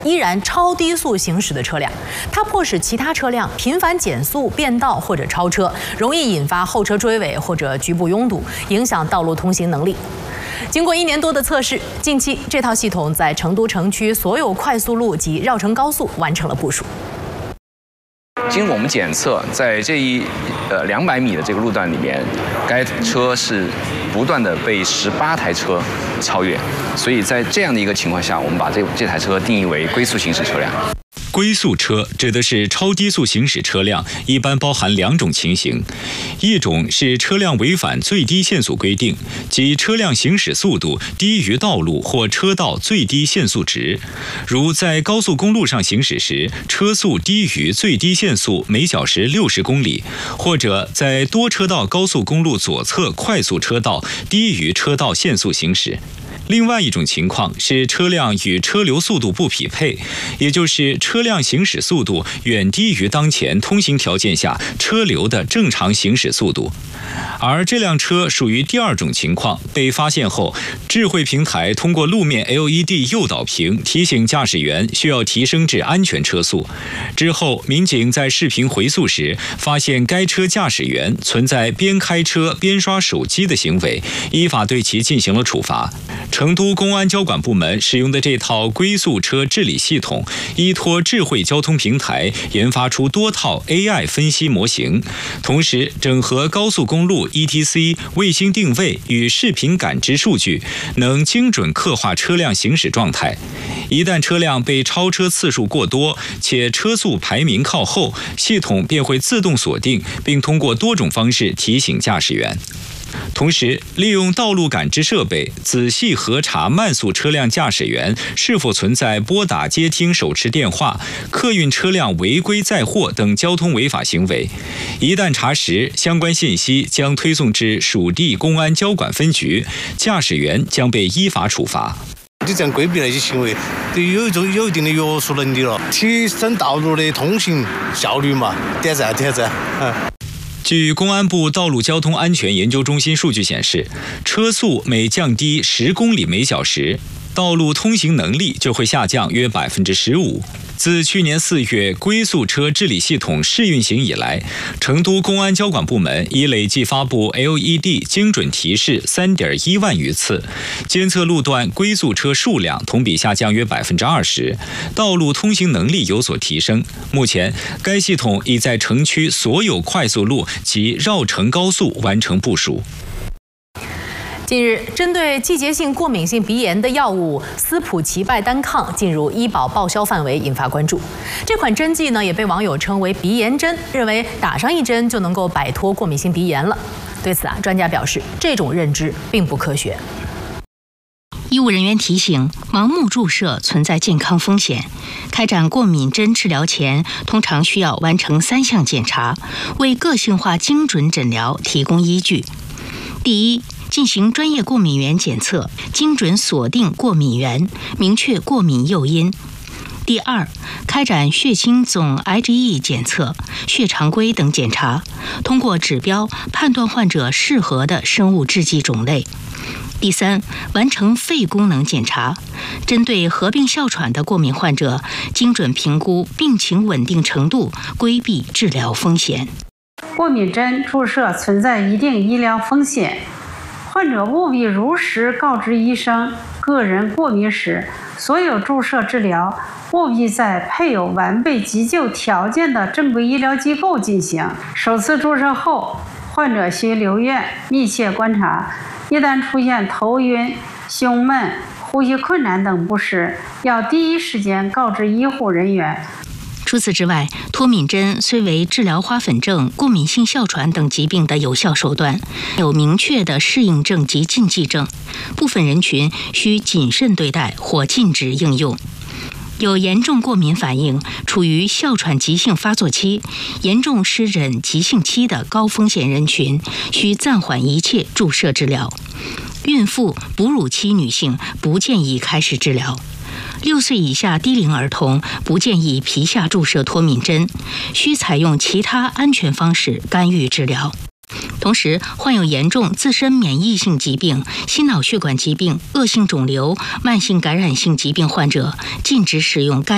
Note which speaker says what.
Speaker 1: 依然超低速行驶的车辆，它迫使其他车辆频繁减速、变道或者超车，容易引发后车追尾或者局部拥堵，影响道路通行能力。经过1年多的测试，近期这套系统在成都城区所有快速路及绕城高速完成了部署。
Speaker 2: 经过我们检测，在这200米的这个路段里面，该车是不断的被18台车超越，所以在这样的一个情况下，我们把这台车定义为龟速行驶车辆。
Speaker 3: 龟速车指的是超低速行驶车辆，一般包含2种情形，一种是车辆违反最低限速规定，即车辆行驶速度低于道路或车道最低限速值，如在高速公路上行驶时，车速低于最低限速每小时60公里，或者在多车道高速公路左侧快速车道低于车道限速行驶。另外一种情况是车辆与车流速度不匹配，也就是车辆行驶速度远低于当前通行条件下车流的正常行驶速度。而这辆车属于第2种情况，被发现后，智慧平台通过路面 LED 诱导屏提醒驾驶员需要提升至安全车速。之后，民警在视频回溯时发现该车驾驶员存在边开车边刷手机的行为，依法对其进行了处罚。成都公安交管部门使用的这套龟速车治理系统，依托智慧交通平台研发出多套 AI 分析模型，同时整合高速公路 ETC 卫星定位与视频感知数据，能精准刻画车辆行驶状态。一旦车辆被超车次数过多，且车速排名靠后，系统便会自动锁定，并通过多种方式提醒驾驶员。同时，利用道路感知设备仔细核查慢速车辆驾驶员是否存在拨打接听手持电话、客运车辆违规载货等交通违法行为。一旦查实，相关信息将推送至属地公安交管分局，驾驶员将被依法处罚。
Speaker 4: 你这样规避那些行为，就有一定的约束能力了，提升道路的通行效率嘛，点赞。
Speaker 3: 据公安部道路交通安全研究中心数据显示，车速每降低10公里每小时，道路通行能力就会下降约15%。自去年4月龟速车治理系统试运行以来，成都公安交管部门已累计发布 LED 精准提示3.1万余次，监测路段龟速车数量同比下降约20%，道路通行能力有所提升。目前，该系统已在城区所有快速路及绕城高速完成部署。
Speaker 1: 近日，针对季节性过敏性鼻炎的药物斯普齐拜单抗进入医保报销范围，引发关注。这款针剂呢，也被网友称为鼻炎针，认为打上1针就能够摆脱过敏性鼻炎了。对此专家表示，这种认知并不科学。
Speaker 5: 医务人员提醒，盲目注射存在健康风险。开展过敏针治疗前，通常需要完成3项检查，为个性化精准诊疗提供依据。第一，进行专业过敏原检测，精准锁定过敏源，明确过敏诱因。第二，开展血清总 IgE 检测、血常规等检查，通过指标判断患者适合的生物制剂种类。第三，完成肺功能检查，针对合并哮喘的过敏患者，精准评估病情稳定程度，规避治疗风险。
Speaker 6: 过敏针注射存在一定医疗风险，患者务必如实告知医生个人过敏史，所有注射治疗务必在配有完备急救条件的正规医疗机构进行。首次注射后，患者需留院密切观察，一旦出现头晕、胸闷、呼吸困难等不适，要第一时间告知医护人员。
Speaker 5: 除此之外，脱敏针虽为治疗花粉症、过敏性哮喘等疾病的有效手段，有明确的适应症及禁忌症，部分人群需谨慎对待或禁止应用。有严重过敏反应、处于哮喘急性发作期、严重湿疹急性期的高风险人群，需暂缓一切注射治疗。孕妇、哺乳期女性不建议开始治疗。6岁以下低龄儿童不建议皮下注射脱敏针，需采用其他安全方式干预治疗。同时，患有严重自身免疫性疾病、心脑血管疾病、恶性肿瘤、慢性感染性疾病患者，禁止使用该